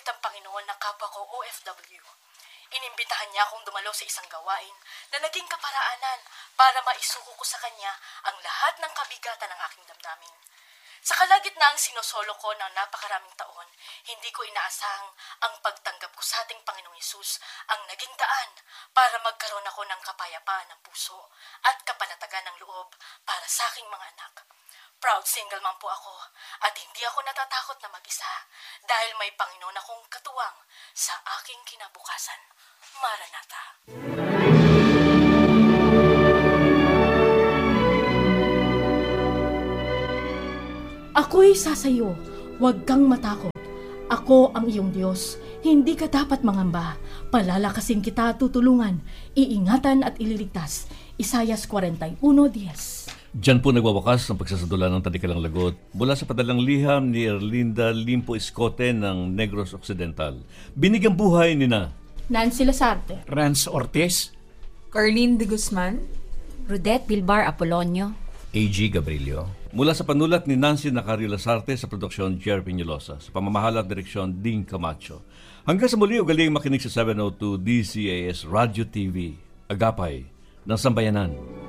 Ginamit ang Panginoon na kapwa ko OFW. Inimbitahan niya akong dumalo sa isang gawain na naging kaparaanan para maisuko ko sa kanya ang lahat ng kabigatan ng aking damdamin. Sa kalagitnaang sinosolo ko ng napakaraming taon, hindi ko inaasahang ang pagtanggap ko sa ating Panginoong Hesus ang naging daan para magkaroon ako ng kapayapaan ng puso at kapanatagan ng loob para sa aking mga anak. Proud single man po ako at hindi ako natatakot na mag-isa dahil may Panginoon akong katuwang sa aking kinabukasan. Maranatha. Ako'y sasayo, huwag kang matakot. Ako ang iyong Diyos, hindi ka dapat mangamba. Palalakasin kita, tutulungan, iingatan at ililigtas. Isayas 41:10. Diyan po nagwawakas ang pagsasadula ng Talikalang Lagot mula sa padalang liham ni Erlinda Limpo Escote ng Negros Occidental. Binigyang buhay ni na Nancy Lasarte, Rance Ortiz, Carlene de Guzman, Rudette Bilbar Apolonio, A.G. Gabrilio. Mula sa panulat ni Nancy Nacario Lasarte sa produksyon Jer Piñolosa, sa pamamahala at direksyon Ding Camacho. Hanggang sa muli, ugaling makinig sa 702 DCAS Radio TV, Agapay ng Sambayanan.